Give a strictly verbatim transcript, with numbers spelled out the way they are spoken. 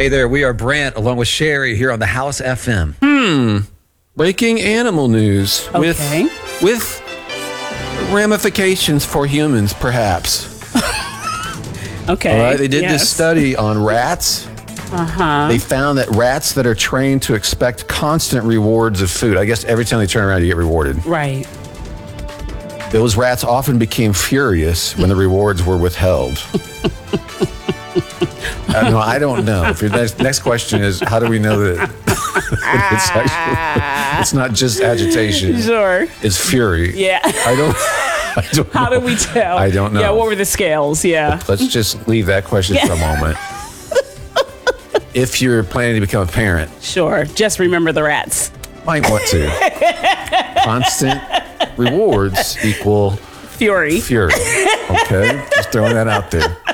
Hey there, we are Brant along with Sherry here on the House F M. Hmm. Breaking animal news Okay. with with ramifications for humans, perhaps. Okay. All right. They did yes. this study on rats. Uh-huh. They found that rats that are trained to expect constant rewards of food, I guess every time they turn around, you get rewarded. Right. Those rats often became furious when the rewards were withheld. uh, no, I don't know. If your next, next question is, how do we know that it's actually, it's not just agitation? Sure. It's fury. Yeah. I don't. I don't How know. do we tell? I don't know. Yeah, what were the scales? Yeah. Let's just leave that question for a moment. If you're planning to become a parent, Sure. Just remember the rats. might want to. Constant rewards equal Fury. fury. Okay? Just throwing that out there.